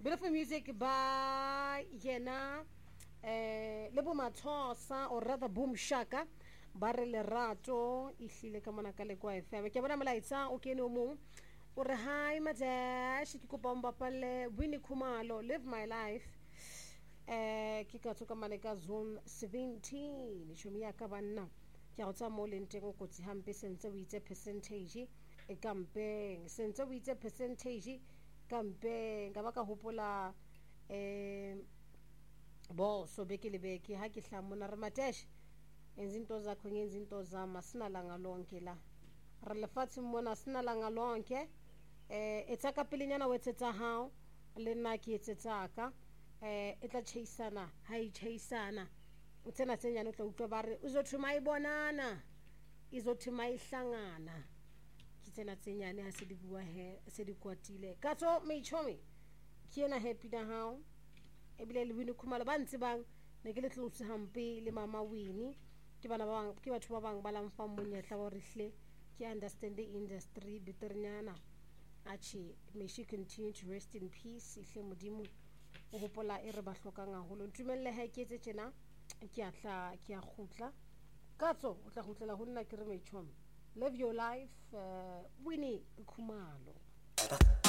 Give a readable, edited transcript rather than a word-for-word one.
Beautiful music by Yena Lebo Mathosa, or rather Boom Shaka. Bare lerato ihlile ka mona ka le kwa FM ke bona molaitsa o kene o mong o re hi madash ke kopa mbapale Winnie Khumalo Live My Life ke ka tsoka mane ka zone 17 shomi ya ka banna ke a tsa mo lenteng o kotsi hampe sentse o itse percentage e kampeng sentse o itse percentage kampeng ka baka hopola bo so beke le beke ha ke hlamona re madash enzinto zakho ngenzinto zama sinalanga lonke la re lefatse mona sinalanga lonke etsa ka pelenyana wetsetsa hao le nna ke etsetsa ka etla chaseana ha I chaseana utsena tsenyane o tla utlwa ba re uzothuma ibonana izothuma ihlangana ke tsena tsenyane ha se di bua he se di kwatile ka tso meichomi ke ena happy na hao ebile le Winnie Khumalo ba ntse bang ne ke le tlose hampe le mama Winnie ke bana ba bang ke batho ba bang ba lamfa monyetla wa rihle ke understand the industry biternyana achi may she continue to rest in peace ihle modimo o hopola e re ba hlokang haholo ntumelle ha ke etse tjena ke a tla ke a khutla katso o tla khutlela ho nna ke re mechom live your life Winnie Khumalo